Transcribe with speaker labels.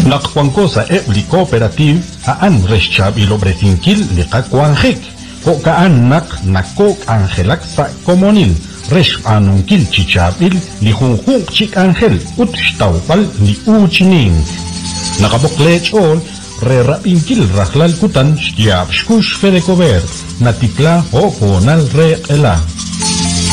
Speaker 1: Naqwankosa ebli cooperative aan reschab ilobrezinkil liqakuanjik. Kokaanak nakok angelak sa komonil. Resh anunkil chichabil lihunhuk chik angel utstawpal li uchining. Nakaboklech ol re-rapinkil rahlal kutan shtiap shkush fedekover. Natikla o konal re ela.